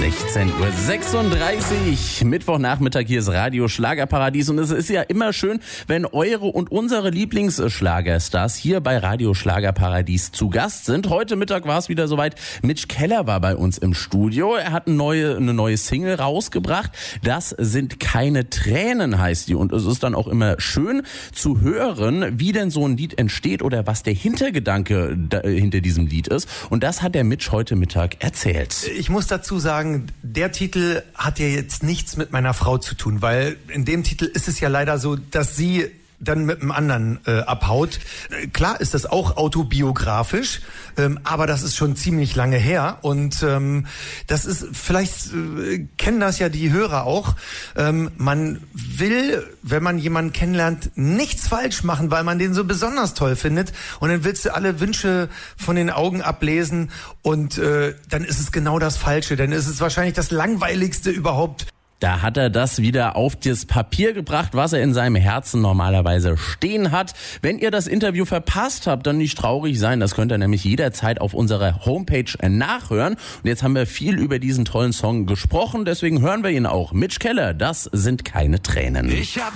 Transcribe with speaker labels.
Speaker 1: 16:36 Uhr, Mittwochnachmittag, hier ist Radio Schlagerparadies und es ist ja immer schön, wenn eure und unsere Lieblingsschlagerstars hier bei Radio Schlagerparadies zu Gast sind. Heute Mittag war es wieder soweit, Mitch Keller war bei uns im Studio, er hat eine neue Single rausgebracht, das sind keine Tränen heißt die und es ist dann auch immer schön zu hören, wie denn so ein Lied entsteht oder was der Hintergedanke hinter diesem Lied ist und das hat der Mitch heute Mittag erzählt.
Speaker 2: Ich muss dazu sagen, der Titel hat ja jetzt nichts mit meiner Frau zu tun, weil in dem Titel ist es ja leider so, dass sie dann mit einem anderen abhaut. Klar ist das auch autobiografisch, aber das ist schon ziemlich lange her und das ist, vielleicht kennen das ja die Hörer auch, man will, wenn man jemanden kennenlernt, nichts falsch machen, weil man den so besonders toll findet und dann willst du alle Wünsche von den Augen ablesen und dann ist es genau das Falsche, dann ist es wahrscheinlich das Langweiligste überhaupt.
Speaker 1: Da hat er das wieder auf das Papier gebracht, was er in seinem Herzen normalerweise stehen hat. Wenn ihr das Interview verpasst habt, dann nicht traurig sein. Das könnt ihr nämlich jederzeit auf unserer Homepage nachhören. Und jetzt haben wir viel über diesen tollen Song gesprochen, deswegen hören wir ihn auch. Mitch Keller, das sind keine Tränen.
Speaker 3: Ich hab